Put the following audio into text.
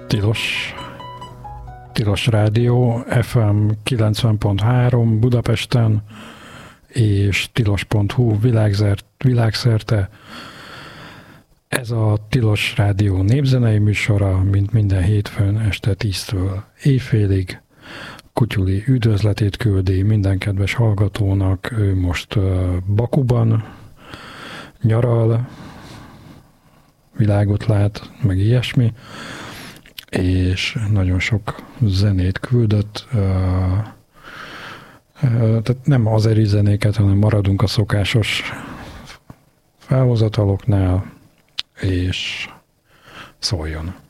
Tilos Rádió, FM 90.3 Budapesten, és tilos.hu világszerte. Ez a Tilos Rádió népzenei műsora, mint minden hétfőn este 10-től éjfélig. Kutyuli üdvözletét küldi minden kedves hallgatónak, ő most Bakuban nyaral, világot lát, meg ilyesmi, és nagyon sok zenét küldött, tehát nem azeri zenéket, hanem maradunk a szokásos felhozataloknál, és szóljon!